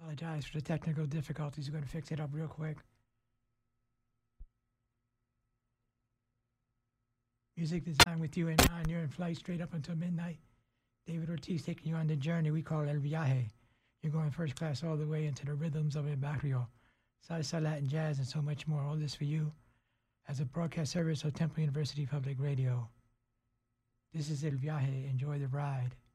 Apologize for the technical difficulties. We're going to fix it up real quick. Music designed with you in mind. You're in flight straight up until midnight. David Ortiz taking you on the journey we call El Viaje. You're going first class all the way into the rhythms of El Barrio, salsa, Latin jazz, and so much more. All this for you as a broadcast service of Temple University Public Radio. This is El Viaje. Enjoy the ride.